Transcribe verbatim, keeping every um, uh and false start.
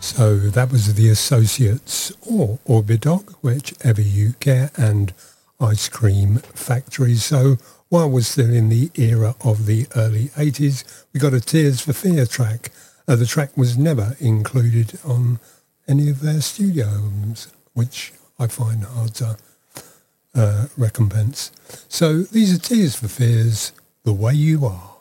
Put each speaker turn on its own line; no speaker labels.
So that was the Associates or Orbidog, whichever you care, and Ice Cream Factory. So while we're still in the era of the early eighties, we got a Tears for Fear track. Uh, the track was never included on any of their studio albums, which I find hard to uh, recompense. So these are Tears for Fears, The Way You Are.